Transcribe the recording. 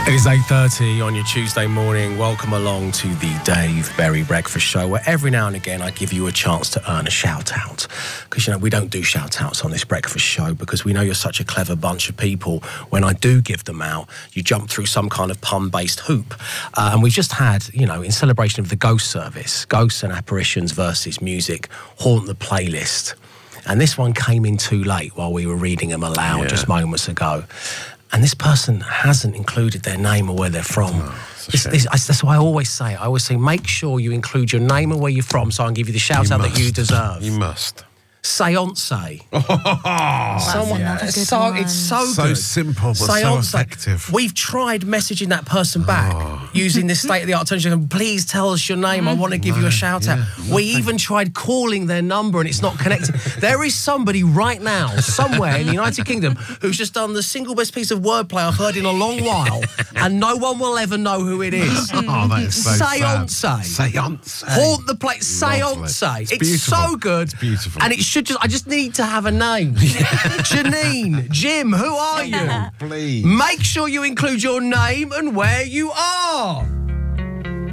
It is 8:30 on your Tuesday morning. Welcome along to the Dave Berry Breakfast Show, where every now and again I give you a chance to earn a shout-out. Because, we don't do shout-outs on this breakfast show because we know you're such a clever bunch of people. When I do give them out, you jump through some kind of pun-based hoop. And we've just had, in celebration of the Ghost Service, Ghosts and Apparitions versus Music, Haunt the Playlist. And this one came in too late while we were reading them aloud just moments ago. And this person hasn't included their name or where they're from. That's why I always say, make sure you include your name and where you're from so I can give you the shout-out that you deserve. You must. Seance. It's so good. So simple, but so effective. We've tried messaging that person back using this state-of-the-art technology. Please tell us your name. I want to give you a shout-out. We even tried calling their number and it's not connected. There is somebody right now, somewhere in the United Kingdom, who's just done the single best piece of wordplay I've heard in a long while, and no one will ever know who it is. That is so Seance. Seance. Haunt the place. Seance. It's so good. It's beautiful. And I just need to have a name. Janine, Jim, who are you? Please. Make sure you include your name and where you are.